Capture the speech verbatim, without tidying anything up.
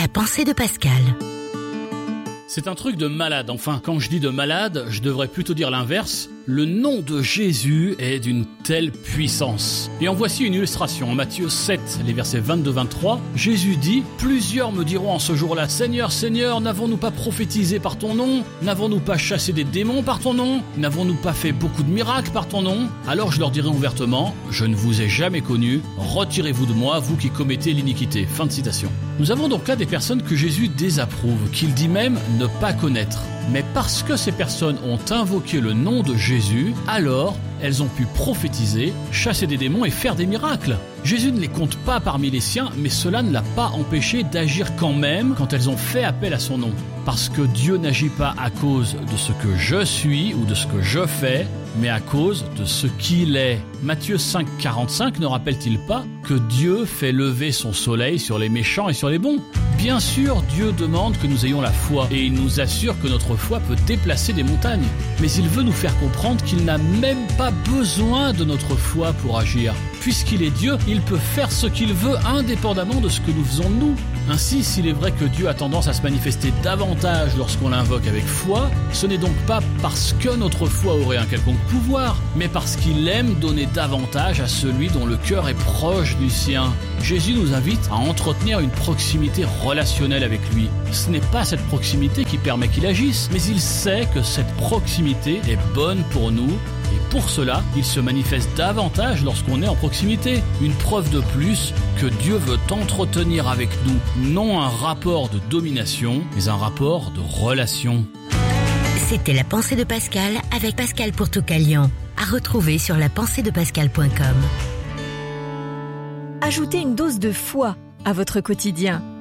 La pensée de Pascal. C'est un truc de malade. Enfin, quand je dis de malade, je devrais plutôt dire l'inverse. Le nom de Jésus est d'une telle puissance. Et en voici une illustration. En Matthieu sept, les versets vingt-deux vingt-trois, Jésus dit « Plusieurs me diront en ce jour-là, Seigneur, Seigneur, n'avons-nous pas prophétisé par ton nom? N'avons-nous pas chassé des démons par ton nom? N'avons-nous pas fait beaucoup de miracles par ton nom? Alors je leur dirai ouvertement, je ne vous ai jamais connu, retirez-vous de moi, vous qui commettez l'iniquité. » Fin de citation. Nous avons donc là des personnes que Jésus désapprouve, qu'il dit même ne pas connaître. Mais parce que ces personnes ont invoqué le nom de Jésus, alors elles ont pu prophétiser, chasser des démons et faire des miracles. Jésus ne les compte pas parmi les siens, mais cela ne l'a pas empêché d'agir quand même quand elles ont fait appel à son nom. Parce que Dieu n'agit pas à cause de ce que je suis ou de ce que je fais, mais à cause de ce qu'il est. Matthieu cinq quarante-cinq ne rappelle-t-il pas que Dieu fait lever son soleil sur les méchants et sur les bons? Bien sûr, Dieu demande que nous ayons la foi et il nous assure que notre foi peut déplacer des montagnes. Mais il veut nous faire comprendre qu'il n'a même pas besoin de notre foi pour agir. Puisqu'il est Dieu, il peut faire ce qu'il veut indépendamment de ce que nous faisons nous. Ainsi, s'il est vrai que Dieu a tendance à se manifester davantage lorsqu'on l'invoque avec foi, ce n'est donc pas parce que notre foi aurait un quelconque pouvoir, mais parce qu'il aime donner davantage à celui dont le cœur est proche du sien. Jésus nous invite à entretenir une proximité relationnelle avec lui. Ce n'est pas cette proximité qui permet qu'il agisse, mais il sait que cette proximité est bonne pour nous. Et pour cela, il se manifeste davantage lorsqu'on est en proximité. Une preuve de plus que Dieu veut entretenir avec nous, non un rapport de domination, mais un rapport de relation. C'était la pensée de Pascal avec Pascal pour Toucalion. À retrouver sur la pensée de pascal point com. Ajoutez une dose de foi à votre quotidien.